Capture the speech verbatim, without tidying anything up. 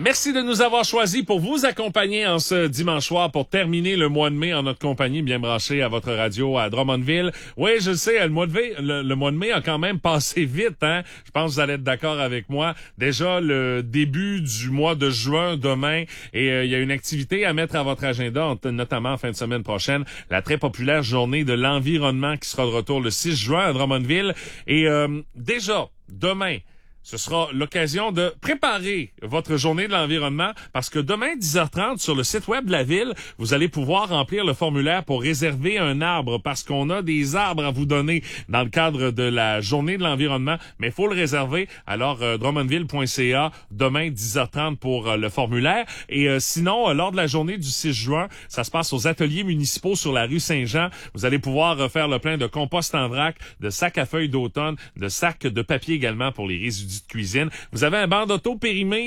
Merci de nous avoir choisis pour vous accompagner en ce dimanche soir pour terminer le mois de mai en notre compagnie, bien branché à votre radio à Drummondville. Oui, je le sais, le mois de mai, le, le mois de mai a quand même passé vite, hein. Je pense que vous allez être d'accord avec moi. Déjà, le début du mois de juin demain, et euh, il y a une activité à mettre à votre agenda, notamment en fin de semaine prochaine, la très populaire journée de l'environnement qui sera de retour le six juin à Drummondville. Et euh, déjà, demain, ce sera l'occasion de préparer votre journée de l'environnement parce que demain, dix heures trente, sur le site web de la ville, vous allez pouvoir remplir le formulaire pour réserver un arbre parce qu'on a des arbres à vous donner dans le cadre de la journée de l'environnement, mais il faut le réserver. Alors, euh, drummondville point c a, demain, dix heures trente pour euh, le formulaire. Et euh, sinon, euh, lors de la journée du six juin, ça se passe aux ateliers municipaux sur la rue Saint-Jean. Vous allez pouvoir euh, faire le plein de compost en vrac, de sacs à feuilles d'automne, de sacs de papier également pour les résidus de cuisine. Vous avez un banc d'auto périmé